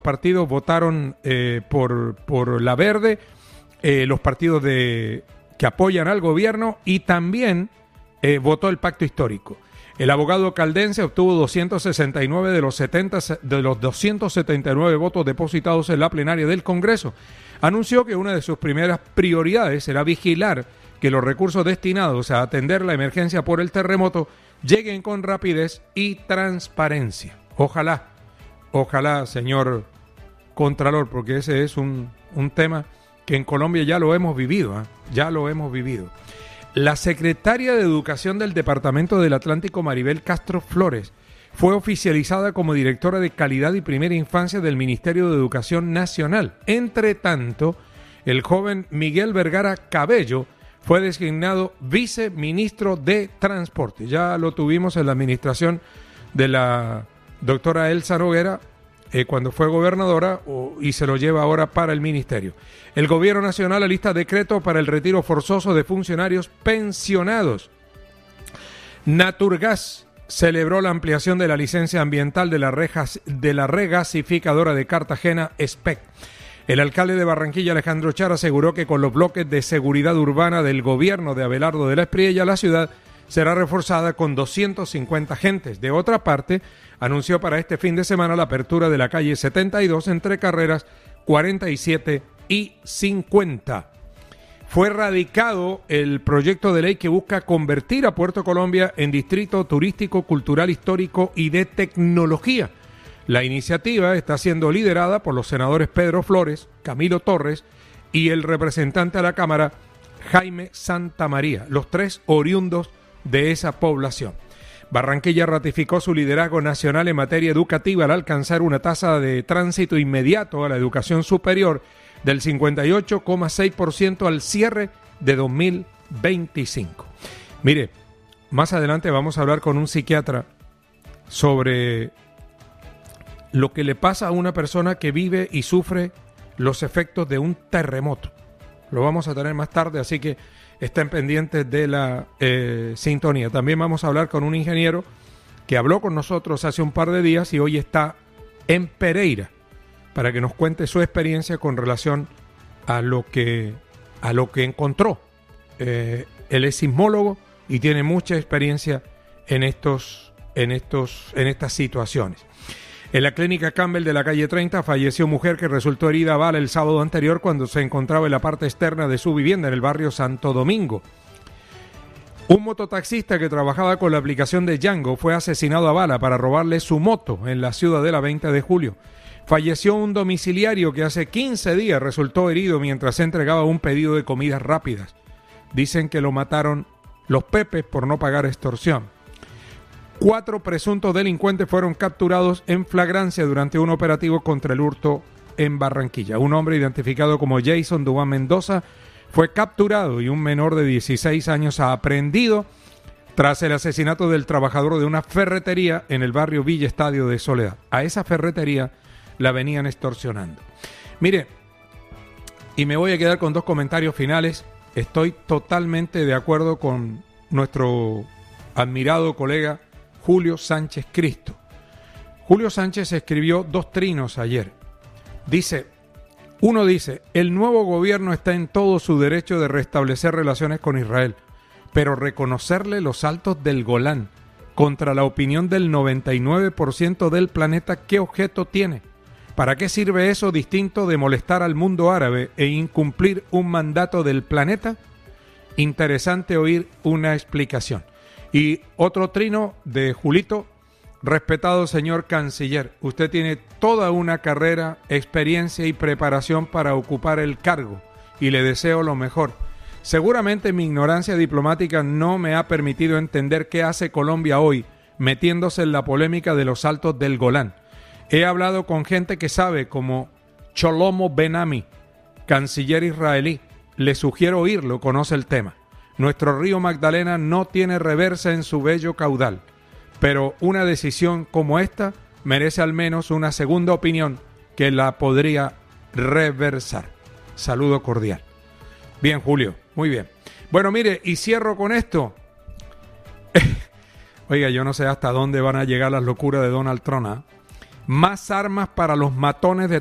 partidos votaron por la verde, los partidos que apoyan al gobierno, y también votó el pacto histórico. El abogado caldense obtuvo 269 de los 279 votos depositados en la plenaria del Congreso. Anunció que una de sus primeras prioridades será vigilar que los recursos destinados a atender la emergencia por el terremoto lleguen con rapidez y transparencia. Ojalá, señor Contralor, porque ese es un tema que en Colombia ya lo hemos vivido, ya lo hemos vivido. La secretaria de Educación del Departamento del Atlántico, Maribel Castro Flores, fue oficializada como directora de Calidad y Primera Infancia del Ministerio de Educación Nacional. Entre tanto, el joven Miguel Vergara Cabello fue designado viceministro de Transporte. Ya lo tuvimos en la administración de la doctora Elsa Noguera cuando fue gobernadora, y se lo lleva ahora para el ministerio. El gobierno nacional alista decreto para el retiro forzoso de funcionarios pensionados. Naturgas celebró la ampliación de la licencia ambiental de la regasificadora de Cartagena, SPEC. El alcalde de Barranquilla, Alejandro Char, aseguró que con los bloques de seguridad urbana del gobierno de Abelardo de la Espriella, la ciudad será reforzada con 250 agentes. De otra parte, anunció para este fin de semana la apertura de la calle 72 entre carreras 47 y 50. Fue radicado el proyecto de ley que busca convertir a Puerto Colombia en distrito turístico, cultural, histórico y de tecnología. La iniciativa está siendo liderada por los senadores Pedro Flores, Camilo Torres y el representante a la Cámara, Jaime Santamaría, los tres oriundos de esa población. Barranquilla ratificó su liderazgo nacional en materia educativa al alcanzar una tasa de tránsito inmediato a la educación superior del 58,6% al cierre de 2025. Mire, más adelante vamos a hablar con un psiquiatra sobre lo que le pasa a una persona que vive y sufre los efectos de un terremoto. Lo vamos a tener más tarde, así que estén pendientes de la sintonía. También vamos a hablar con un ingeniero que habló con nosotros hace un par de días y hoy está en Pereira para que nos cuente su experiencia con relación a lo que encontró. Él es sismólogo y tiene mucha experiencia en estas situaciones. En la clínica Campbell de la calle 30 falleció mujer que resultó herida a bala el sábado anterior cuando se encontraba en la parte externa de su vivienda en el barrio Santo Domingo. Un mototaxista que trabajaba con la aplicación de Django fue asesinado a bala para robarle su moto en la Ciudadela 20 de julio. Falleció un domiciliario que hace 15 días resultó herido mientras se entregaba un pedido de comidas rápidas. Dicen que lo mataron los Pepes por no pagar extorsión. 4 presuntos delincuentes fueron capturados en flagrancia durante un operativo contra el hurto en Barranquilla. Un hombre identificado como Jason Dubán Mendoza fue capturado y un menor de 16 años aprehendido tras el asesinato del trabajador de una ferretería en el barrio Villa Estadio de Soledad. A esa ferretería la venían extorsionando. Mire, y me voy a quedar con 2 comentarios finales. Estoy totalmente de acuerdo con nuestro admirado colega Julio Sánchez Cristo. Julio Sánchez escribió 2 trinos ayer. Uno dice, el nuevo gobierno está en todo su derecho de restablecer relaciones con Israel, pero reconocerle los saltos del Golán contra la opinión del 99% del planeta, ¿qué objeto tiene? ¿Para qué sirve eso distinto de molestar al mundo árabe e incumplir un mandato del planeta? Interesante oír una explicación. Y otro trino de Julito: respetado señor canciller, usted tiene toda una carrera, experiencia y preparación para ocupar el cargo y le deseo lo mejor. Seguramente mi ignorancia diplomática no me ha permitido entender qué hace Colombia hoy metiéndose en la polémica de los saltos del Golán. He hablado con gente que sabe, como Shlomo Ben-Ami, canciller israelí. Le sugiero oírlo, conoce el tema. Nuestro río Magdalena no tiene reversa en su bello caudal, pero una decisión como esta merece al menos una segunda opinión que la podría reversar. Saludo cordial. Bien, Julio, muy bien. Bueno, mire, y cierro con esto. Oiga, yo no sé hasta dónde van a llegar las locuras de Donald Trump, ¿eh? más armas para los matones de